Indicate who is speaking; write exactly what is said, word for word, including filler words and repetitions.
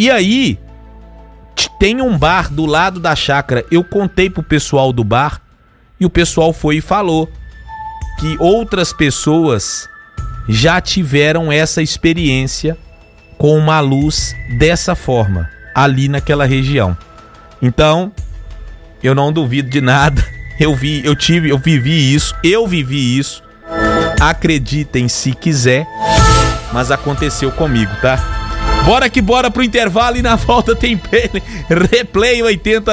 Speaker 1: E aí, tem um bar do lado da chácara. Eu contei pro pessoal do bar e o pessoal foi e falou que outras pessoas já tiveram essa experiência com uma luz dessa forma, ali naquela região. Então, eu não duvido de nada. Eu vi, eu tive, eu vivi isso, eu vivi isso. Acreditem se quiser, mas aconteceu comigo, tá? Bora que bora pro intervalo e na volta tem Replay oitenta